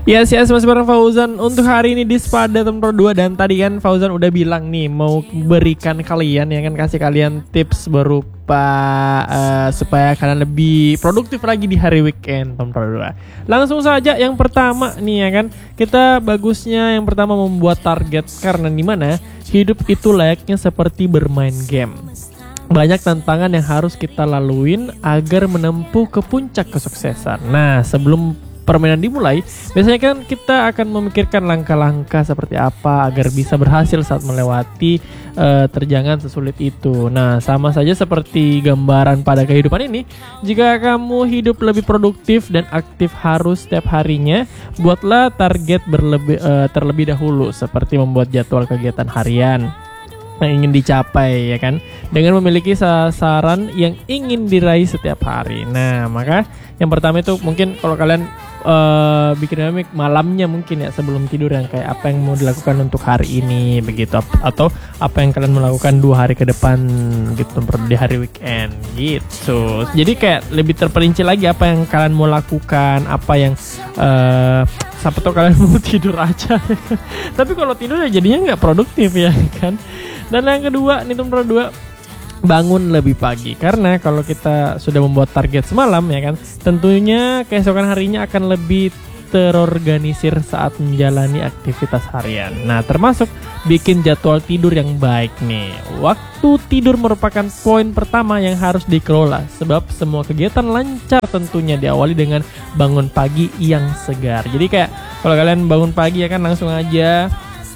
Yes, masih bareng Fauzan untuk hari ini di Spada Temen Pro 2. Dan tadi kan Fauzan udah bilang nih mau berikan kalian, ya kan, kasih kalian tips berupa supaya kalian lebih produktif lagi di hari weekend Temen Pro 2. Langsung saja yang pertama nih, ya kan, kita bagusnya yang pertama membuat target. Karena dimana hidup itu layaknya seperti bermain game. Banyak tantangan yang harus kita laluin agar menempuh ke puncak kesuksesan. Nah, sebelum permainan dimulai, biasanya kan kita akan memikirkan langkah-langkah seperti apa agar bisa berhasil saat melewati terjangan sesulit itu. Nah, sama saja seperti gambaran pada kehidupan ini. Jika kamu hidup lebih produktif dan aktif harus setiap harinya, buatlah target terlebih dahulu, seperti membuat jadwal kegiatan harian yang ingin dicapai, ya kan, dengan memiliki sasaran yang ingin diraih setiap hari. Nah, maka yang pertama itu mungkin kalau kalian bikin malamnya mungkin ya sebelum tidur, yang kayak apa yang mau dilakukan untuk hari ini begitu, atau apa yang kalian melakukan 2 hari ke depan gitu di hari weekend gitu. Jadi kayak lebih terperinci lagi apa yang kalian mau lakukan, apa yang siapa tahu kalian mau tidur aja. Tapi kalau tidur ya jadinya nggak produktif, ya kan. Dan yang kedua nih nomor 2, bangun lebih pagi. Karena kalau kita sudah membuat target semalam, ya kan, tentunya keesokan harinya akan lebih terorganisir saat menjalani aktivitas harian. Nah, termasuk bikin jadwal tidur yang baik nih. Waktu tidur merupakan poin pertama yang harus dikelola, sebab semua kegiatan lancar tentunya diawali dengan bangun pagi yang segar. Jadi kayak kalau kalian bangun pagi, ya kan, langsung aja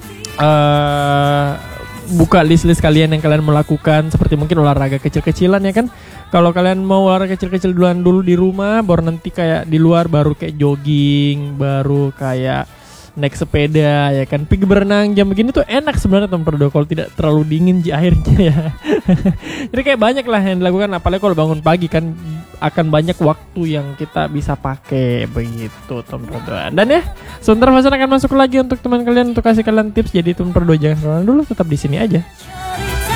buka list-list kalian yang kalian melakukan, seperti mungkin olahraga kecil-kecilan, ya kan. Kalau kalian mau olahraga kecil-kecil dulu di rumah, baru nanti kayak di luar baru kayak jogging, baru kayak naik sepeda, ya kan. Pergi berenang jam begini tuh enak sebenarnya teman Perdo, kalau tidak terlalu dingin airnya, ya. Jadi kayak banyak lah yang dilakukan, apalagi kalau bangun pagi kan akan banyak waktu yang kita bisa pakai begitu teman Perdo. Dan ya, sebentar Fauzan akan masuk lagi untuk teman kalian untuk kasih kalian tips. Jadi teman Perdo jangan kemana dulu, tetap di sini aja.